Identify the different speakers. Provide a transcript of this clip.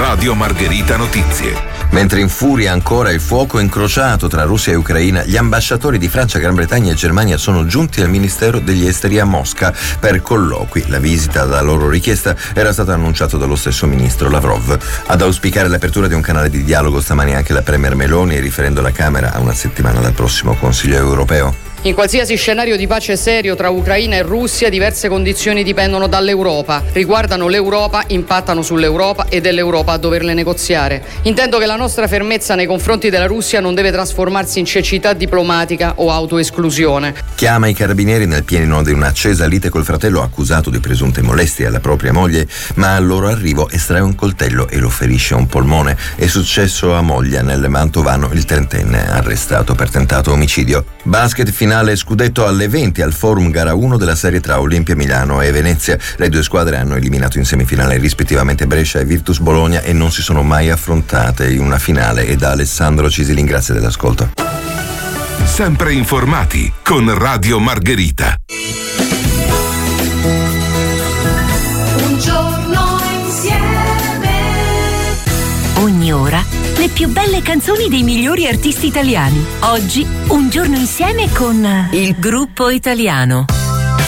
Speaker 1: Radio Margherita Notizie.
Speaker 2: Mentre infuria ancora il fuoco incrociato tra Russia e Ucraina, gli ambasciatori di Francia, Gran Bretagna e Germania sono giunti al Ministero degli Esteri a Mosca per colloqui. La visita, da loro richiesta, era stata annunciata dallo stesso ministro Lavrov. Ad auspicare l'apertura di un canale di dialogo stamani anche la premier Meloni, riferendo la Camera a una settimana dal prossimo Consiglio europeo.
Speaker 3: In qualsiasi scenario di pace serio tra Ucraina e Russia, diverse condizioni dipendono dall'Europa, riguardano l'Europa, impattano sull'Europa ed è l'Europa a doverle negoziare. Intendo che la nostra fermezza nei confronti della Russia non deve trasformarsi in cecità diplomatica o autoesclusione.
Speaker 2: Chiama i carabinieri nel pieno di un'accesa lite col fratello accusato di presunte molestie alla propria moglie, ma al loro arrivo estrae un coltello e lo ferisce a un polmone. È successo a Moglia, nel Mantovano, il trentenne arrestato per tentato omicidio. Basket finale scudetto alle 20 al Forum Gara 1 della serie tra Olimpia Milano e Venezia. Le due squadre hanno eliminato in semifinale rispettivamente Brescia e Virtus Bologna e non si sono mai affrontate in una finale. E da Alessandro Cisilin, grazie dell'ascolto.
Speaker 1: Sempre informati con Radio Margherita.
Speaker 4: Un giorno insieme.
Speaker 5: Ogni ora le più belle canzoni dei migliori artisti italiani. Oggi Un giorno insieme con il Gruppo Italiano.